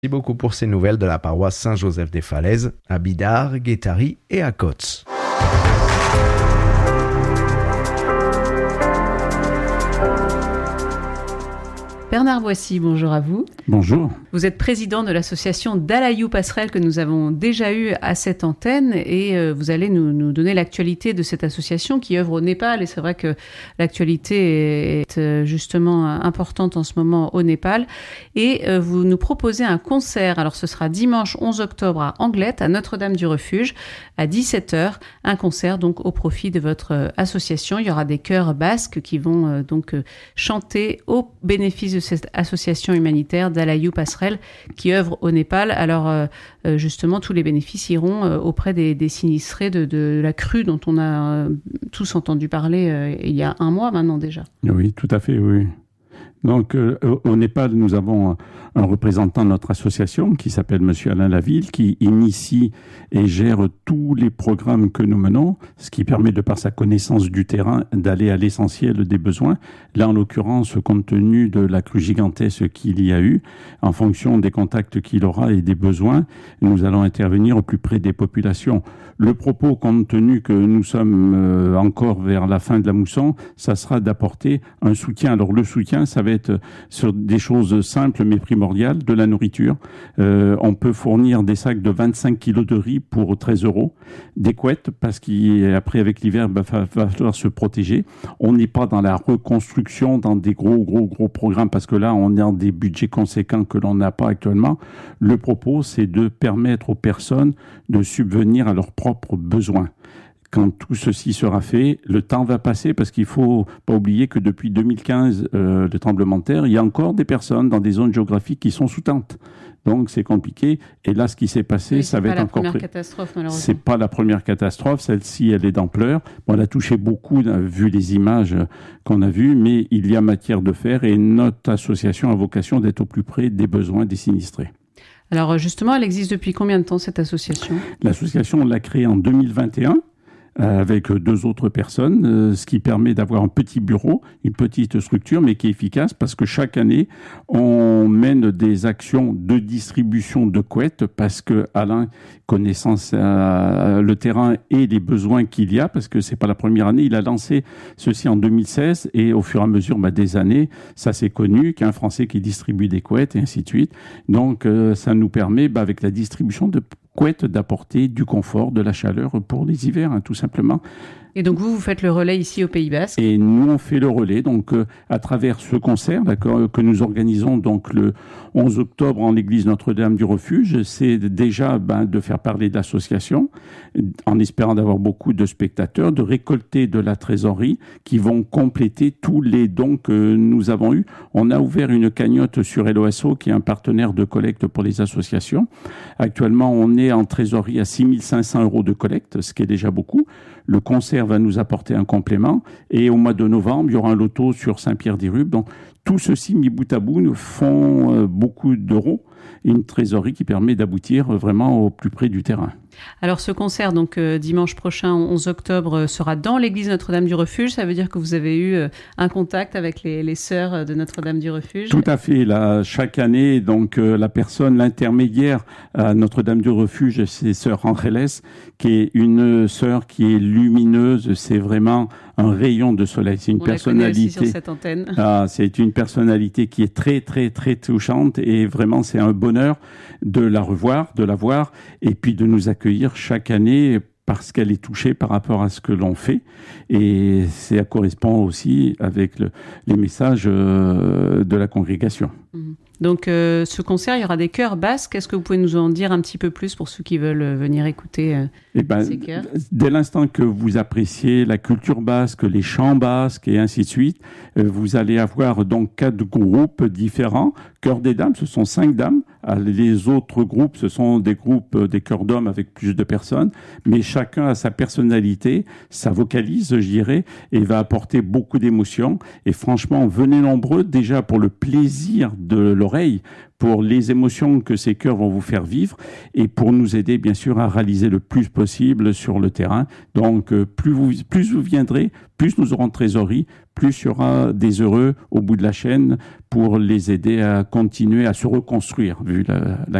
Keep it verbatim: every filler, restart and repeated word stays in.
Merci beaucoup pour ces nouvelles de la paroisse Saint-Joseph-des-Falaises à Bidart, Guétari et à Kotz. Bernard Boissy, bonjour à vous. Bonjour. Vous êtes président de l'association Dalayou Passerelle que nous avons déjà eue à cette antenne et euh, vous allez nous, nous donner l'actualité de cette association qui œuvre au Népal. Et c'est vrai que l'actualité est euh, justement importante en ce moment au Népal. Et euh, vous nous proposez un concert. Alors ce sera dimanche onze octobre à Anglette, à Notre-Dame-du-Refuge, à dix-sept heures. Un concert donc au profit de votre euh, association. Il y aura des chœurs basques qui vont euh, donc euh, chanter au bénéfice de cette association humanitaire Dalayou Passerelle qui œuvre au Népal. Alors euh, justement, tous les bénéfices iront euh, auprès des, des sinistrés de, de la crue dont on a euh, tous entendu parler euh, il y a un mois maintenant déjà. Oui, tout à fait, oui. Donc, euh, au Népal, nous avons un représentant de notre association qui s'appelle Monsieur Alain Laville, qui initie et gère tous les programmes que nous menons, ce qui permet, de par sa connaissance du terrain, d'aller à l'essentiel des besoins. Là, en l'occurrence, compte tenu de la crue gigantesque qu'il y a eu, en fonction des contacts qu'il aura et des besoins, nous allons intervenir au plus près des populations. Le propos, compte tenu que nous sommes euh, encore vers la fin de la mousson, ça sera d'apporter un soutien. Alors, le soutien, ça va être sur des choses simples mais primordiales, de la nourriture. Euh, on peut fournir des sacs de vingt-cinq kilos de riz pour treize euros, des couettes, parce qu'après, avec l'hiver, il bah, va, va falloir se protéger. On n'est pas dans la reconstruction, dans des gros, gros, gros programmes, parce que là, on est dans des budgets conséquents que l'on n'a pas actuellement. Le propos, c'est de permettre aux personnes de subvenir à leurs propres besoins. Quand tout ceci sera fait, le temps va passer parce qu'il faut pas oublier que depuis deux mille quinze, euh, le tremblement de terre, il y a encore des personnes dans des zones géographiques qui sont sous tente. Donc c'est compliqué. Et là, ce qui s'est passé, oui, ça va être encore... C'est pas la première catastrophe, malheureusement. C'est pas la première catastrophe. Celle-ci, elle est d'ampleur. Bon, elle a touché beaucoup, vu les images qu'on a vues, mais il y a matière de faire et notre association a vocation d'être au plus près des besoins des sinistrés. Alors justement, elle existe depuis combien de temps, cette association ? L'association, on l'a créée en deux mille vingt et un. Avec deux autres personnes, euh, ce qui permet d'avoir un petit bureau, une petite structure, mais qui est efficace parce que chaque année, on mène des actions de distribution de couettes parce que Alain, connaissant euh, le terrain et les besoins qu'il y a, parce que c'est pas la première année, il a lancé ceci en deux mille seize et au fur et à mesure bah, des années, ça s'est connu qu'un Français qui distribue des couettes et ainsi de suite. Donc, euh, ça nous permet, bah, avec la distribution de couettes, d'apporter du confort, de la chaleur pour les hivers, hein, tout simplement. Et donc vous, vous faites le relais ici au Pays Basque. Et nous, on fait le relais, donc euh, à travers ce concert, d'accord, que nous organisons donc le onze octobre en l'église Notre-Dame-du-Refuge. C'est déjà ben, de faire parler de l'association, en espérant d'avoir beaucoup de spectateurs, de récolter de la trésorerie qui vont compléter tous les dons que nous avons eus. On a ouvert une cagnotte sur L O S O, qui est un partenaire de collecte pour les associations. Actuellement, on est en trésorerie à six mille cinq cents euros de collecte, ce qui est déjà beaucoup. Le concert va nous apporter un complément. Et au mois de novembre, il y aura un loto sur Saint-Pierre-des-Rubes. Donc, tout ceci, mis bout à bout, nous font euh, beaucoup d'euros. Et une trésorerie qui permet d'aboutir vraiment au plus près du terrain. Alors, ce concert, donc euh, dimanche prochain, onze octobre, sera dans l'église Notre-Dame-du-Refuge. Ça veut dire que vous avez eu euh, un contact avec les, les sœurs de Notre-Dame-du-Refuge. Tout à fait. Là, chaque année, donc euh, la personne, l'intermédiaire à Notre-Dame-du-Refuge, c'est sœur Angeles, qui est une sœur qui est lumineuse. C'est vraiment un rayon de soleil. C'est une On personnalité. La connaît aussi sur cette antenne. Ah, c'est une personnalité qui est très, très, très touchante et vraiment, c'est un bonheur de la revoir, de la voir et puis de nous accueillir chaque année parce qu'elle est touchée par rapport à ce que l'on fait. Et ça correspond aussi avec le, les messages euh, de la congrégation. Mmh. Donc, euh, ce concert, il y aura des chœurs basques. Est-ce que vous pouvez nous en dire un petit peu plus pour ceux qui veulent venir écouter euh, eh ben, ces chœurs ? Dès l'instant que vous appréciez la culture basque, les chants basques et ainsi de suite, euh, vous allez avoir donc quatre groupes différents. Chœur des dames, ce sont cinq dames. Les autres groupes, ce sont des groupes, des chœurs d'hommes avec plus de personnes. Mais chacun a sa personnalité, sa vocalise, je dirais, et va apporter beaucoup d'émotions. Et franchement, venez nombreux déjà pour le plaisir de l'oreille, pour les émotions que ces chœurs vont vous faire vivre et pour nous aider, bien sûr, à réaliser le plus possible sur le terrain. Donc, plus vous, plus vous viendrez, plus nous aurons de trésorerie, plus il y aura des heureux au bout de la chaîne pour les aider à continuer à se reconstruire, vu la, la